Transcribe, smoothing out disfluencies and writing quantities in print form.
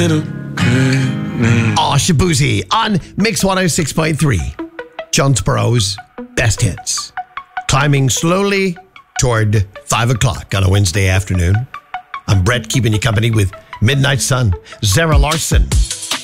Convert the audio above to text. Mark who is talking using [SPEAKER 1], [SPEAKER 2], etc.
[SPEAKER 1] Oh, Shabuzi on Mix 106.3. Jonesborough's best hits. Climbing slowly toward 5 o'clock on a Wednesday afternoon. I'm Brett, keeping you company with Midnight Sun. Zara Larson.